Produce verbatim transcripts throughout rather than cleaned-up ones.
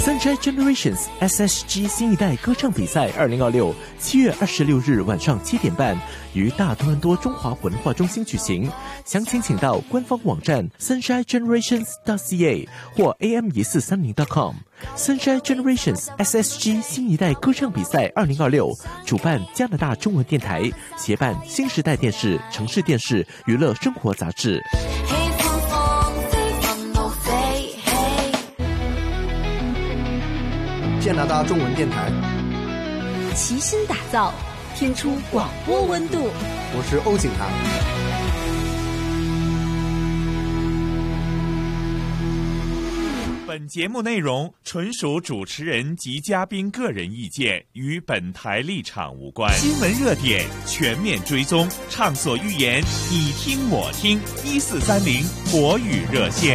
Sunshine Generations S S G 新一代歌唱比赛二零二六七月二十六日晚上七点半于大多伦多中华文化中心举行，详情请到官方网站 sunshine generations dot c a 或 a m 一四三零 dot com。Sunshine Generations S S G 新一代歌唱比赛二零二六主办加拿大中文电台，协办新时代电视、城市电视、娱乐生活杂志。 加拿大中文电台齐心打造，听出广播温度。 我是欧景涵。 本节目内容纯属主持人及嘉宾个人意见，与本台立场无关。新闻热点全面追踪，畅所欲言，你听我听。一四三零国语热线。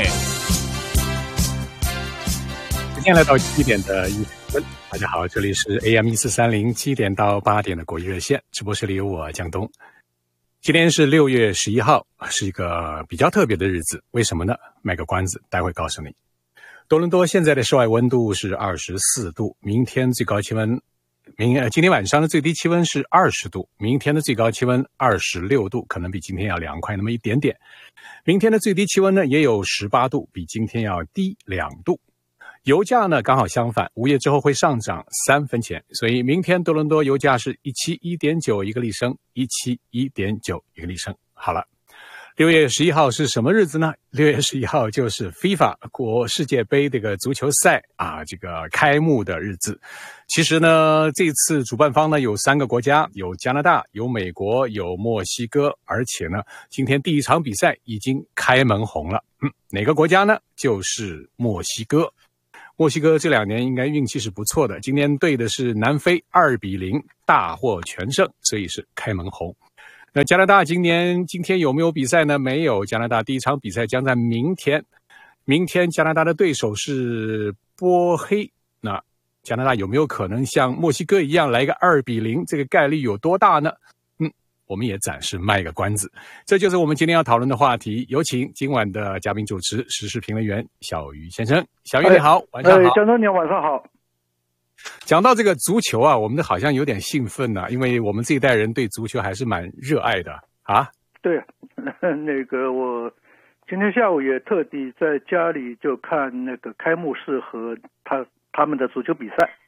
今天来到七点的一分，大家好，这里是 A M 一四三零七点到八点的国语热线，直播室里有我江东。今天是六月十一号，是一个比较特别的日子，为什么呢？卖个关子，待会告诉你。多伦多现在的室外温度是二十四度，明天最高气温，明呃今天晚上的最低气温是二十度，明天的最高气温二十六度，可能比今天要凉快那么一点点。明天的最低气温呢也有十八度，比今天要低两度。油价呢刚好相反，午夜之后会上涨三分钱，所以明天多伦多油价是一百七十一点九一个立升，一百七十一点九一个立升。好了，六月十一号是什么日子呢？六月十一号就是 FIFA 国世界杯这个足球赛啊，这个开幕的日子。其实呢，这次主办方呢有三个国家，有加拿大，有美国，有墨西哥，而且呢，今天第一场比赛已经开门红了。嗯，哪个国家呢？就是墨西哥。墨西哥这两年应该运气是不错的，今天对的是南非二比零大获全胜，所以是开门红。那加拿大今年今天有没有比赛呢？没有，加拿大第一场比赛将在明天。明天加拿大的对手是波黑，那加拿大有没有可能像墨西哥一样来个二比零？这个概率有多大呢？嗯，我们也暂时卖个关子。这就是我们今天要讨论的话题。有请今晚的嘉宾主持，时事评论员小鱼先生。小鱼你好，晚上好。 江东你晚上好。 讲到这个足球啊，我们好像有点兴奋呢、啊，因为我们这一代人对足球还是蛮热爱的啊。 对，那个我今天下午也特地在家里就看那个开幕式和他他们的足球比赛。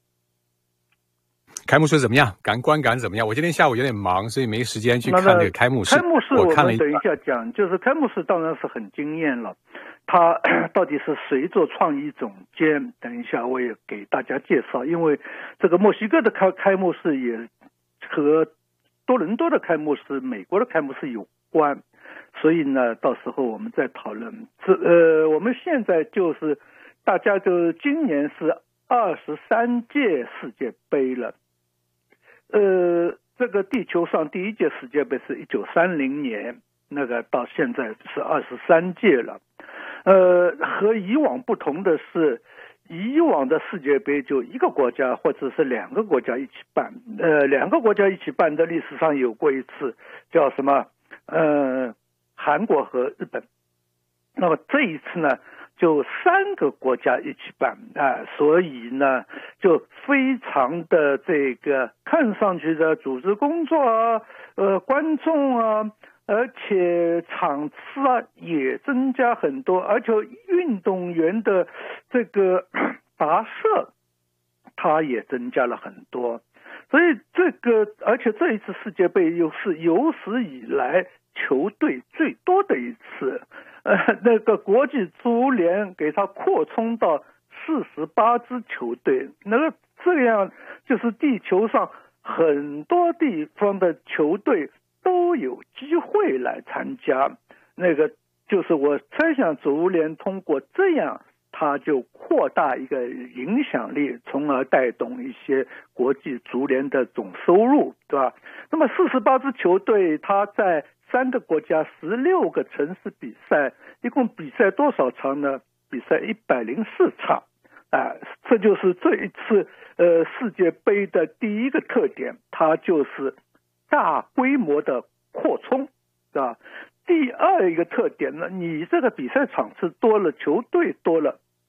开幕式怎么样？感观感怎么样？我今天下午有点忙，所以没时间去看那个开幕式。 开幕式我们等一下讲，就是开幕式当然是很惊艳了。他到底是谁做创意总监？等一下我也给大家介绍，因为这个墨西哥的开开幕式也和多伦多的开幕式、美国的开幕式有关，所以呢，到时候我们再讨论。这呃，我们现在就是大家就今年是二十三届世界杯了。呃，这个地球上第一届世界杯是一九三零年，那个到现在是二十三届了。呃，和以往不同的是，以往的世界杯就一个国家或者是两个国家一起办，呃，两个国家一起办的历史上有过一次，叫什么？呃，韩国和日本。那么这一次呢，就三个国家一起办啊、呃，所以呢，就非常的这个看上去的组织工作啊，呃，观众啊。而且场次啊也增加很多，而且运动员的这个跋涉，它也增加了很多。所以这个，而且这一次世界杯又是有史以来球队最多的一次，呃，那个国际足联给它扩充到四十八支球队，那个这样就是地球上很多地方的球队都有机会来参加，那个就是我猜想足联通过这样，它就扩大一个影响力，从而带动一些国际足联的总收入，对吧？那么四十八支球队，它在三个国家十六个城市比赛，一共比赛多少场呢？比赛一百零四场，啊、呃，这就是这一次呃世界杯的第一个特点，它就是大规模的扩充，是吧？第二一个特点呢，你这个比赛场次多了，球队多了，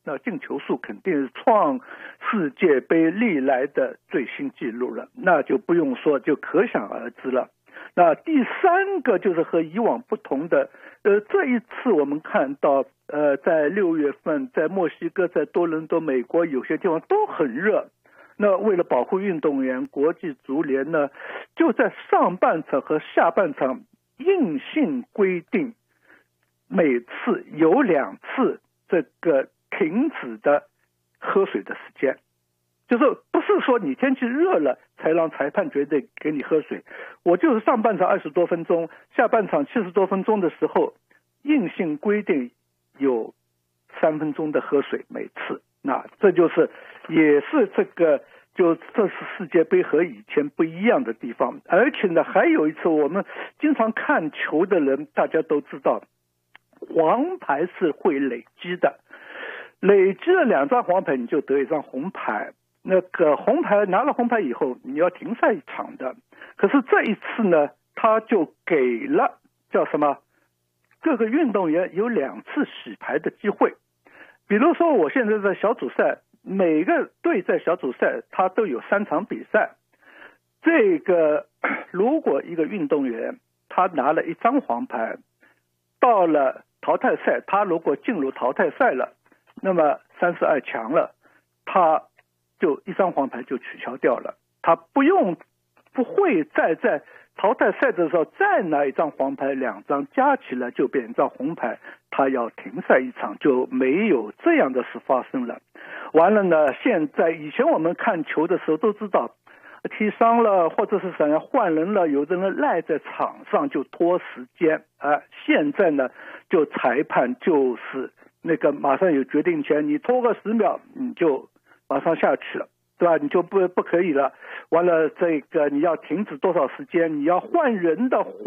那进球数肯定是创世界杯历来的最新纪录了，那就不用说，就可想而知了。那第三个就是和以往不同的，呃，这一次我们看到，呃，在六月份，在墨西哥、在多伦多、美国有些地方都很热。那为了保护运动员，国际足联呢，就在上半场和下半场硬性规定，每次有两次这个停止的喝水的时间，就是不是说你天气热了才让裁判决定给你喝水，我就是上半场二十多分钟，下半场七十多分钟的时候，硬性规定有三分钟的喝水每次。那这就是也是这个就这是世界杯和以前不一样的地方。而且呢，还有一次我们经常看球的人大家都知道，黄牌是会累积的，累积了两张黄牌你就得一张红牌，那个红牌拿了红牌以后你要停赛一场的。可是这一次呢，他就给了叫什么各个运动员有两次洗牌的机会。比如说我现在在小组赛，每个队在小组赛他都有三场比赛，这个如果一个运动员他拿了一张黄牌，到了淘汰赛他如果进入淘汰赛了，那么三十二强了，他就一张黄牌就取消掉了，他不用不会再在淘汰赛的时候再拿一张黄牌，两张加起来就变一张红牌，他要停赛一场，就没有这样的事发生了。完了呢，现在以前我们看球的时候都知道，踢伤了或者是想要换人了，有的人赖在场上就拖时间啊。现在呢，就裁判就是那个马上有决定权，你拖个十秒你就马上下去了，对吧？你就不不可以了。完了这个你要停止多少时间，你要换人的